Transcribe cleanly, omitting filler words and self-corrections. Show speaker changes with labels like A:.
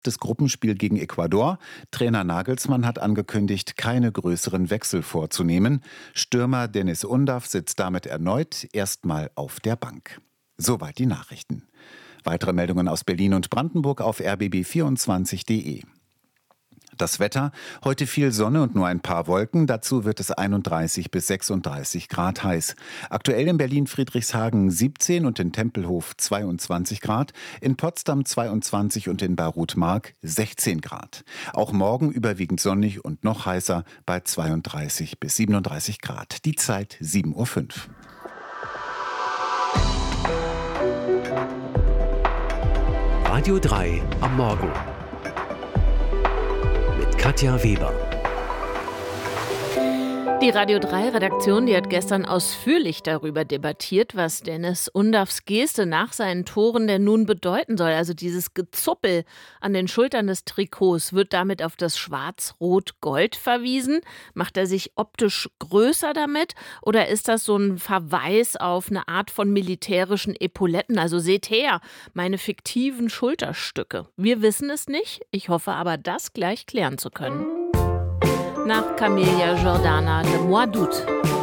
A: Das Gruppenspiel gegen Ecuador. Trainer Nagelsmann hat angekündigt, keine größeren Wechsel vorzunehmen. Stürmer Deniz Undav sitzt damit erneut erstmal auf der Bank. Soweit die Nachrichten. Weitere Meldungen aus Berlin und Brandenburg auf rbb24.de. Das Wetter: heute viel Sonne und nur ein paar Wolken. Dazu wird es 31 bis 36 Grad heiß. Aktuell in Berlin-Friedrichshagen 17 und in Tempelhof 22 Grad. In Potsdam 22 und in Baruth-Mark 16 Grad. Auch morgen überwiegend sonnig und noch heißer bei 32 bis 37 Grad. Die Zeit 7:05 Uhr.
B: Radio 3 am Morgen. Katja Weber.
C: Die Radio 3-Redaktion, die hat gestern ausführlich darüber debattiert, was Deniz Undavs Geste nach seinen Toren denn nun bedeuten soll. Also dieses Gezuppel an den Schultern des Trikots, wird damit auf das Schwarz-Rot-Gold verwiesen? Macht er sich optisch größer damit? Oder ist das so ein Verweis auf eine Art von militärischen Epauletten? Also seht her, meine fiktiven Schulterstücke. Wir wissen es nicht. Ich hoffe aber, das gleich klären zu können. Nach Camelia Jordana, Le Mois d'août.